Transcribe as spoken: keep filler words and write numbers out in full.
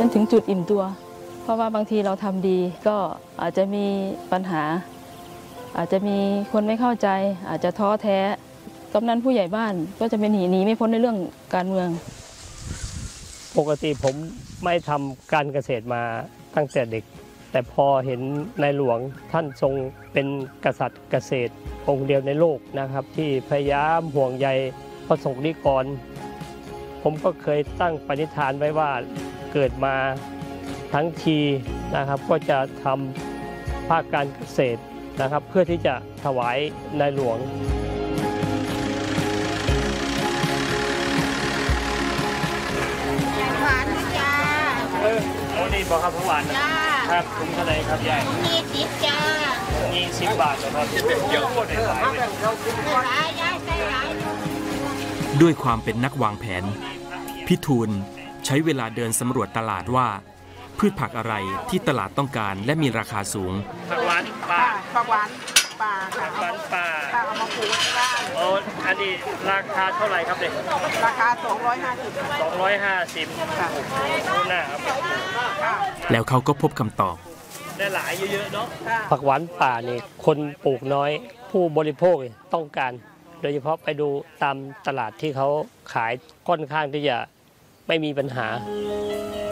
มันถึงจุดอิ่มตัวเพราะว่าบางทีเราทำดีก็อาจจะมีปัญหาอาจจะมีคนไม่เข้าใจอาจจะท้อแท้กำนันผู้ใหญ่บ้านก็จะเป็นหนีหนีไม่พ้นในเรื่องการเมืองปกติผมไม่ทำการเกษตรมาตั้งแต่เด็กแต่พอเห็นในหลวงท่านทรงเป็นกษัตริย์เกษตรองค์เดียวในโลกนะครับที่พยายามห่วงใยประสงค์นิกรผมก็เคยตั้งปณิธานไว้ว่าเกิดมาทั้งทีนะครับก็จะทำภาคการเกษตรนะครับเพื่อที่จะถวายในหลวงหวานจ้าเออโอ้นี่บอกครับหวานครับถุงเท่าไหร่ครับยายยี่สิบจ้ายี่สิบบาทนะครับเดี๋ยวโคตรหลายด้วยความเป็นนักวางแผนพี่ทูลใช้เวลาเดินสำรวจตลาดว่าพืชผักอะไรที่ตลาดต้องการและมีราคาสูงผักหวานป่าผักหวานป่าค่ะผักหวานป่าเอามาปลูกที่บ้านโอ้อันนี้ราคาเท่าไหร่ครับเนี่ยราคาสองร้อยห้าสิบสองร้อยห้าสิบค่ะหน้าครับแล้วเขาก็พบคำตอบได้หลายเยอะๆเนาะผักหวานป่านี่คนปลูกน้อยผู้บริโภคต้องการโดยเฉพาะไปดูตามตลาดที่เขาขายค่อนข้างที่จะไม่มีปัญหา